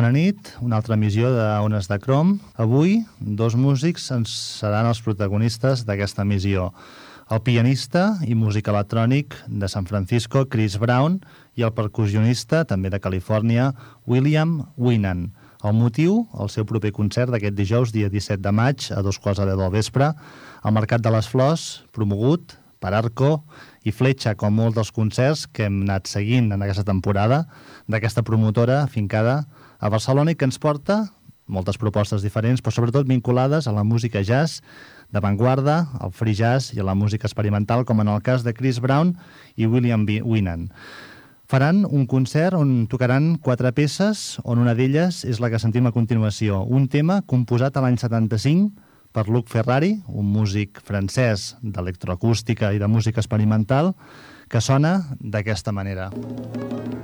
Bona nit, una altra emissió d'Ones de Crom. Avui, dos músics seran els protagonistes d'aquesta emissió. El pianista i músic electrònic de San Francisco, Chris Brown, i el percussionista, també de Califòrnia, William Winan. El motiu, el seu proper concert d'aquest dijous, dia 17 de maig, a 2:15 del vespre, al Mercat de les Flors, promogut per Arco i Fletxa, com molts dels concerts que hem anat seguint en aquesta temporada d'aquesta promotora afincada a Barcelona i que ens porta moltes propostes diferents, però sobretot vinculades a la música jazz d'avantguarda, al free jazz i a la música experimental, com en el cas de Chris Brown i William Winan. Faran un concert on tocaran 4 peces, on una d'elles és la que sentim a continuació, un tema composat a l'any 75 per Luc Ferrari, un músic francès d'electroacústica i de música experimental, que sona d'aquesta manera.